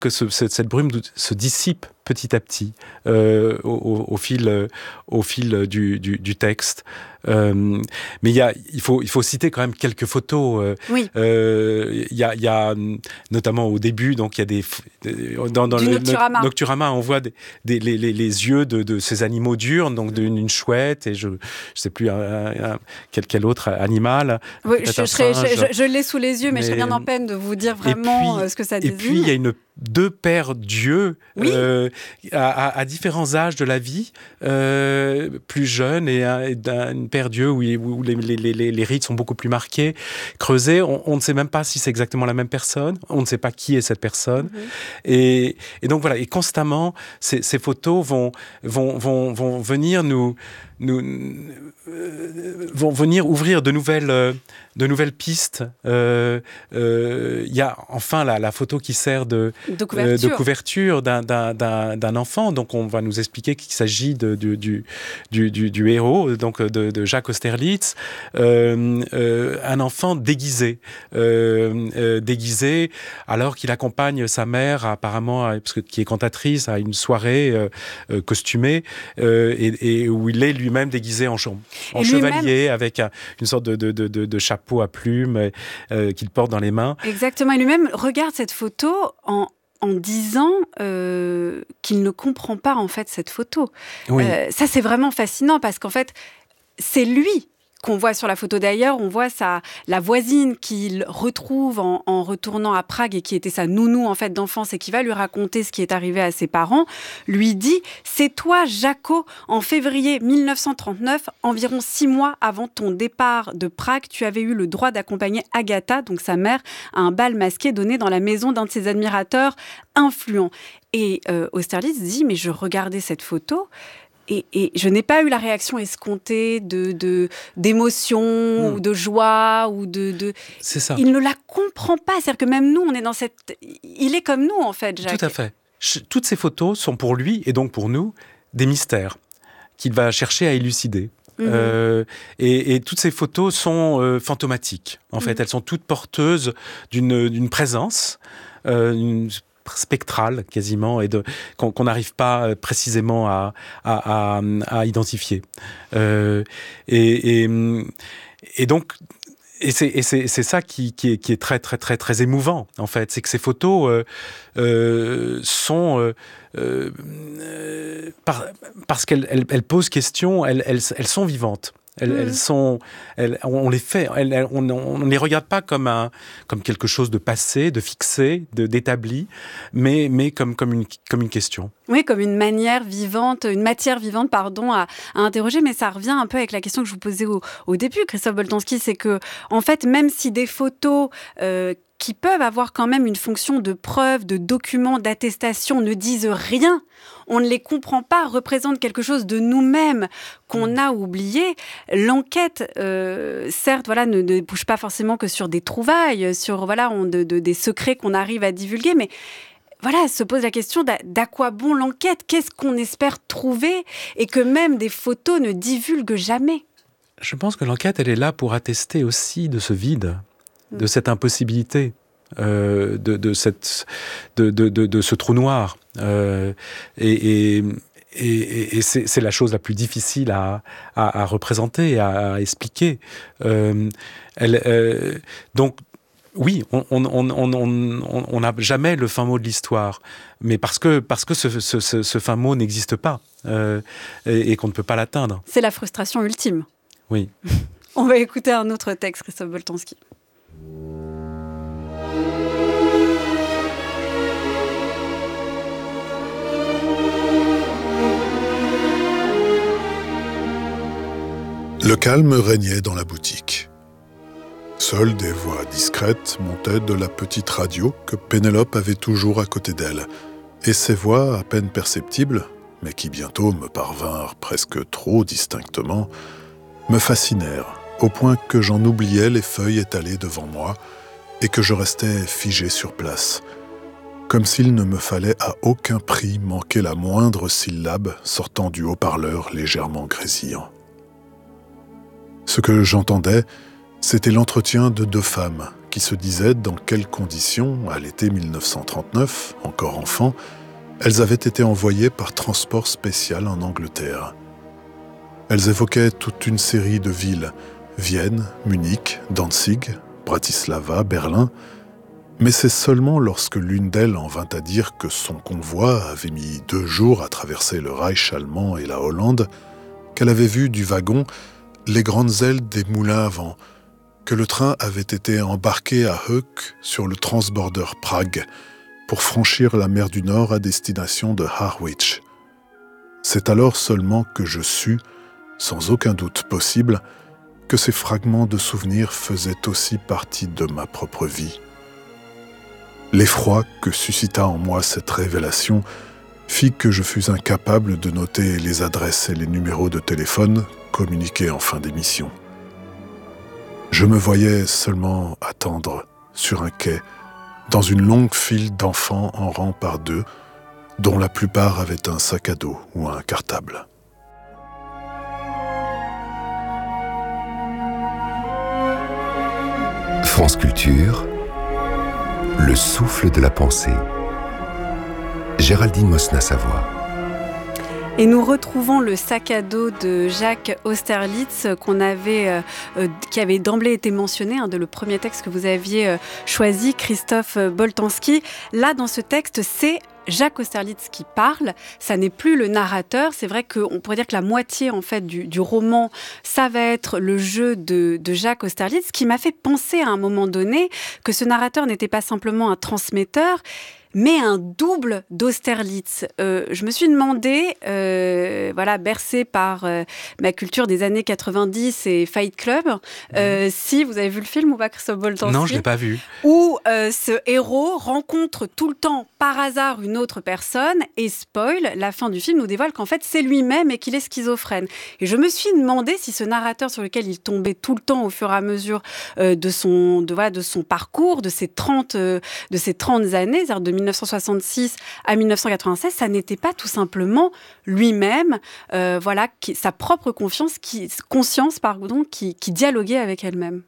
que cette brume se dissipe petit à petit au fil du texte. Mais il faut citer quand même quelques photos. Oui. Il y a notamment au début, donc il y a dans le Nocturama, on voit les yeux de ces animaux diurnes, donc d'une chouette et je sais plus quel autre animal. Oui, je l'ai sous les yeux, mais je serais bien en peine de vous dire vraiment ce que ça désigne. Et puis il y a deux pères dieux à différents âges de la vie, plus jeunes et une paire dieu où les rides sont beaucoup plus marquées, creusées. On ne sait même pas si c'est exactement la même personne. On ne sait pas qui est cette personne. Et donc voilà. Et constamment, ces photos vont venir vont venir ouvrir de nouvelles pistes. Il y a enfin la photo qui sert de couverture d'un enfant. Donc on va nous expliquer qu'il s'agit du héros, donc de Jacques Austerlitz, un enfant déguisé alors qu'il accompagne sa mère apparemment, qui est cantatrice, à une soirée costumée et où il est lui-même déguisé en chevalier avec une sorte de chapeau à plumes qu'il porte dans les mains. Exactement, et lui-même regarde cette photo en disant qu'il ne comprend pas en fait cette photo. Oui. Ça c'est vraiment fascinant parce qu'en fait c'est lui qu'on voit sur la photo. D'ailleurs, on voit la voisine qu'il retrouve en retournant à Prague et qui était sa nounou en fait d'enfance et qui va lui raconter ce qui est arrivé à ses parents, lui dit « C'est toi, Jaco, en février 1939, environ 6 mois avant ton départ de Prague, tu avais eu le droit d'accompagner Agatha, donc sa mère, à un bal masqué donné dans la maison d'un de ses admirateurs influents. » Et Austerlitz dit « Mais je regardais cette photo ». Et je n'ai pas eu la réaction escomptée d'émotion ou de joie ou de... C'est ça. Il ne la comprend pas. C'est-à-dire que même nous, on est dans cette... Il est comme nous, en fait, Jacques. Tout à fait. Toutes ces photos sont pour lui, et donc pour nous, des mystères qu'il va chercher à élucider. Et toutes ces photos sont fantomatiques. En fait, elles sont toutes porteuses d'une présence, spectrale quasiment, et qu'on n'arrive pas précisément à identifier. Et donc, c'est ça qui est très très très très émouvant en fait, c'est que ces photos sont parce qu'elles posent question, elles sont vivantes. On les fait, on les regarde pas comme quelque chose de passé, de fixé, d'établi, mais comme une question. Oui, comme une matière vivante, à interroger. Mais ça revient un peu avec la question que je vous posais au début, Christophe Boltanski, c'est que en fait, même si des photos qui peuvent avoir quand même une fonction de preuve, de document, d'attestation, ne disent rien, on ne les comprend pas, représentent quelque chose de nous-mêmes qu'on a oublié. L'enquête, certes, ne bouge pas forcément que sur des trouvailles, sur des secrets qu'on arrive à divulguer, mais se pose la question d'à quoi bon l'enquête ? Qu'est-ce qu'on espère trouver et que même des photos ne divulguent jamais ? Je pense que l'enquête, elle est là pour attester aussi de ce vide, de cette impossibilité, de ce trou noir. Et c'est la chose la plus difficile à représenter, à expliquer. Donc, oui, on n'a jamais le fin mot de l'histoire, mais parce que ce fin mot n'existe pas et qu'on ne peut pas l'atteindre. C'est la frustration ultime. Oui. On va écouter un autre texte, Christophe Boltanski. Le calme régnait dans la boutique. Seules des voix discrètes montaient de la petite radio que Pénélope avait toujours à côté d'elle, et ces voix à peine perceptibles, mais qui bientôt me parvinrent presque trop distinctement, me fascinèrent, au point que j'en oubliais les feuilles étalées devant moi et que je restais figé sur place, comme s'il ne me fallait à aucun prix manquer la moindre syllabe sortant du haut-parleur légèrement grésillant. Ce que j'entendais, c'était l'entretien de 2 femmes qui se disaient dans quelles conditions, à l'été 1939, encore enfants, elles avaient été envoyées par transport spécial en Angleterre. Elles évoquaient toute une série de villes, Vienne, Munich, Danzig, Bratislava, Berlin, mais c'est seulement lorsque l'une d'elles en vint à dire que son convoi avait mis 2 jours à traverser le Reich allemand et la Hollande, qu'elle avait vu du wagon les grandes ailes des moulins à vent, que le train avait été embarqué à Höök sur le Transborder Prague pour franchir la mer du Nord à destination de Harwich. C'est alors seulement que je sus, sans aucun doute possible, que ces fragments de souvenirs faisaient aussi partie de ma propre vie. L'effroi que suscita en moi cette révélation fit que je fus incapable de noter les adresses et les numéros de téléphone communiqués en fin d'émission. Je me voyais seulement attendre sur un quai, dans une longue file d'enfants en rang par 2, dont la plupart avaient un sac à dos ou un cartable. France Culture, le souffle de la pensée. Géraldine Mosna-Savoie. Et nous retrouvons le sac à dos de Jacques Austerlitz qui avait d'emblée été mentionné, de le premier texte que vous aviez choisi, Christophe Boltanski. Là, dans ce texte, c'est Jacques Austerlitz qui parle, ça n'est plus le narrateur. C'est vrai qu'on pourrait dire que la moitié en fait du roman, ça va être le jeu de Jacques Austerlitz, qui m'a fait penser à un moment donné que ce narrateur n'était pas simplement un transmetteur, mais un double d'Austerlitz. Je me suis demandé, bercée par ma culture des années 90 et Fight Club, si vous avez vu le film ou pas, Christophe Boltanski? Non, je ne l'ai pas vu. Où ce héros rencontre tout le temps, par hasard, une autre personne, et spoil, la fin du film nous dévoile qu'en fait, c'est lui-même et qu'il est schizophrène. Et je me suis demandé si ce narrateur sur lequel il tombait tout le temps au fur et à mesure de son parcours, de ses 30 années, c'est-à-dire de 1966 à 1996, ça n'était pas tout simplement lui-même, sa propre conscience qui dialoguait avec elle-même.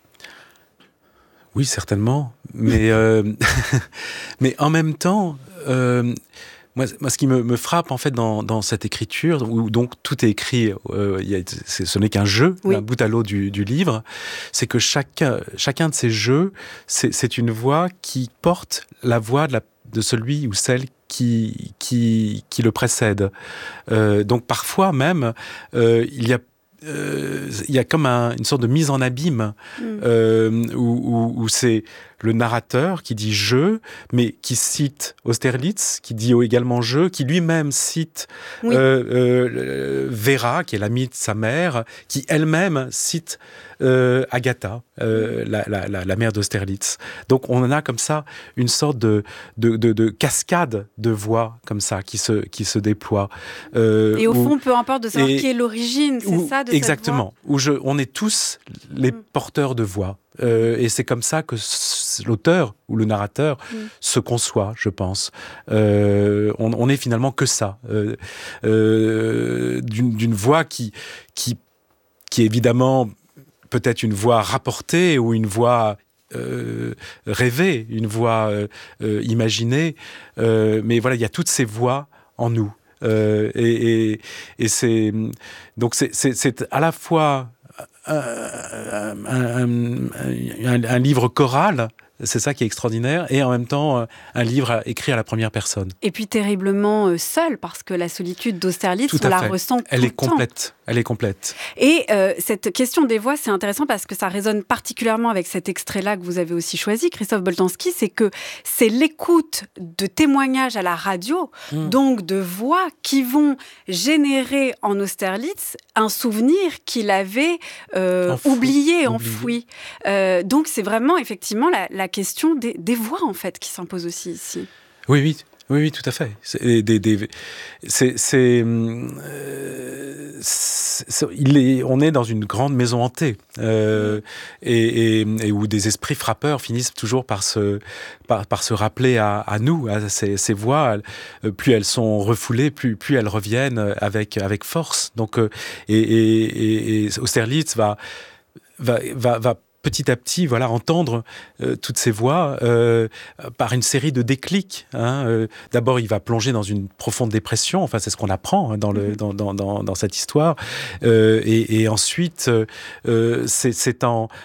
Oui, certainement. Mais, mais en même temps, moi, ce qui me frappe en fait dans cette écriture, où donc tout est écrit, ce n'est qu'un jeu, oui, d'un bout à l'autre du livre, c'est que chacun de ces jeux, c'est une voix qui porte la voix de celui ou celle qui le précède. Donc parfois même, il y a comme une sorte de mise en abîme où c'est le narrateur qui dit « je », mais qui cite Austerlitz, qui dit également « je », qui lui-même cite Vera, qui est l'amie de sa mère, qui elle-même cite Agatha, la mère d'Austerlitz. Donc on en a comme ça une sorte de cascade de voix comme ça qui se déploie. Et au fond, peu importe de savoir qui est l'origine, c'est ça de exactement, cette voix. où on est tous les porteurs de voix. Et c'est comme ça que l'auteur ou le narrateur se conçoit, je pense. On est finalement que ça, d'une voix qui évidemment peut-être une voix rapportée ou une voix rêvée, une voix imaginée, mais voilà, il y a toutes ces voix en nous, et c'est donc c'est à la fois un livre choral, c'est ça qui est extraordinaire, et en même temps un livre écrit à la première personne. Et puis terriblement seul, parce que la solitude d'Austerlitz, on la ressent tout le temps. Elle est complète. Et cette question des voix, c'est intéressant parce que ça résonne particulièrement avec cet extrait-là que vous avez aussi choisi, Christophe Boltanski, c'est que c'est l'écoute de témoignages à la radio, donc de voix qui vont générer en Austerlitz un souvenir qu'il avait oublié, enfoui. Donc c'est vraiment effectivement la question des voix en fait qui s'impose aussi ici. Oui, tout à fait. On est dans une grande maison hantée et où des esprits frappeurs finissent toujours par se rappeler à nous, à ces voix. Plus elles sont refoulées, plus elles reviennent avec force. Donc, et Austerlitz va petit à petit, voilà, entendre toutes ces voix par une série de déclics. D'abord, il va plonger dans une profonde dépression. Enfin, c'est ce qu'on apprend dans cette histoire. Et ensuite, c'est en